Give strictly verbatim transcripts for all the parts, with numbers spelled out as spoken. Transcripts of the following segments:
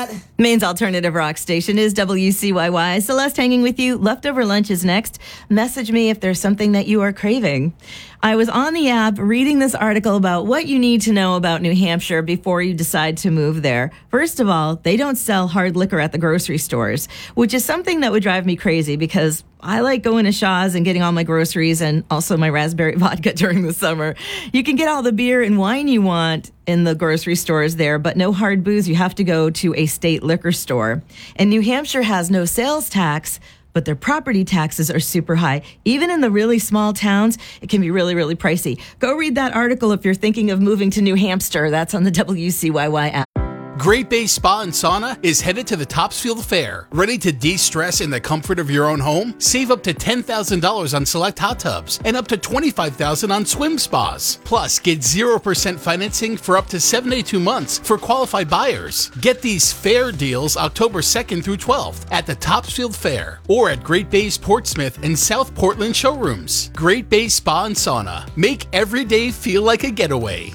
that. Maine's alternative rock station is W C Y Y. Celeste hanging with you. Leftover lunch is next. Message me if there's something that you are craving. I was on the app reading this article about what you need to know about New Hampshire before you decide to move there. First of all, they don't sell hard liquor at the grocery stores, which is something that would drive me crazy because I like going to Shaw's and getting all my groceries and also my raspberry vodka during the summer. You can get all the beer and wine you want in the grocery stores there, but no hard booze. You have to go to a state liquor store. And New Hampshire has no sales tax, but their property taxes are super high. Even in the really small towns, it can be really, really pricey. Go read that article if you're thinking of moving to New Hampshire. That's on the W C Y Y app. Great Bay Spa and Sauna is headed to the Topsfield Fair. Ready to de-stress in the comfort of your own home? Save up to ten thousand dollars on select hot tubs and up to twenty-five thousand dollars on swim spas. Plus, get zero percent financing for up to seventy-two months for qualified buyers. Get these fair deals October second through twelfth at the Topsfield Fair or at Great Bay's Portsmouth and South Portland showrooms. Great Bay Spa and Sauna. Make every day feel like a getaway.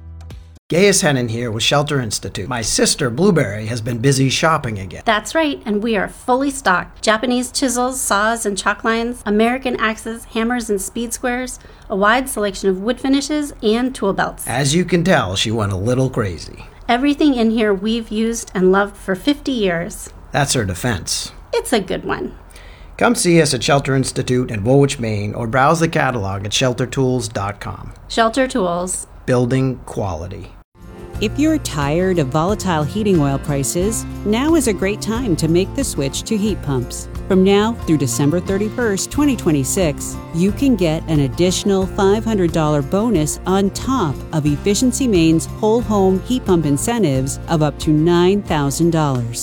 Gaius Hennon here with Shelter Institute. My sister, Blueberry, has been busy shopping again. That's right, and we are fully stocked. Japanese chisels, saws, and chalk lines, American axes, hammers, and speed squares, a wide selection of wood finishes, and tool belts. As you can tell, she went a little crazy. Everything in here we've used and loved for fifty years. That's her defense. It's a good one. Come see us at Shelter Institute in Woolwich, Maine, or browse the catalog at shelter tools dot com. Shelter Tools. Building quality. If you're tired of volatile heating oil prices, now is a great time to make the switch to heat pumps. From now through December thirty-first, twenty twenty-six, you can get an additional five hundred dollars bonus on top of Efficiency Maine's whole home heat pump incentives of up to nine thousand dollars.